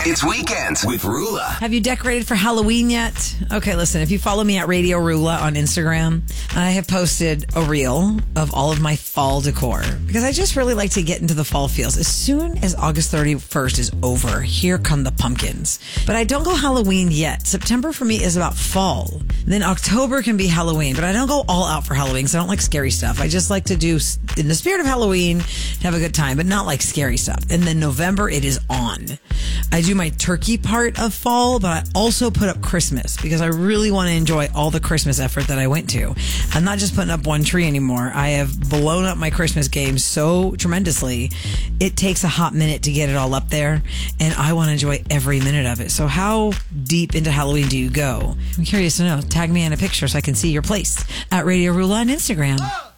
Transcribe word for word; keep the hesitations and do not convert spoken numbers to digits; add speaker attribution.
Speaker 1: It's weekends with Rula.
Speaker 2: Have you decorated for Halloween yet? Okay, listen, if you follow me at Radio Rula on Instagram, I have posted a reel of all of my fall decor because I just really like to get into the fall feels. As soon as August thirty-first is over, here come the pumpkins. But I don't go Halloween yet. September for me is about fall. Then October can be Halloween, but I don't go all out for Halloween because I don't like scary stuff. I just like to do, in the spirit of Halloween, have a good time, but not like scary stuff. And then November, it is on. I do my turkey part of fall, but I also put up Christmas because I really want to enjoy all the Christmas effort that I went to. I'm not just putting up one tree anymore. I have blown up my Christmas game so tremendously. It takes a hot minute to get it all up there, and I want to enjoy every minute of it. So how deep into Halloween do you go? I'm curious to know. Tag me in a picture so I can see your place at Radio Rula on Instagram.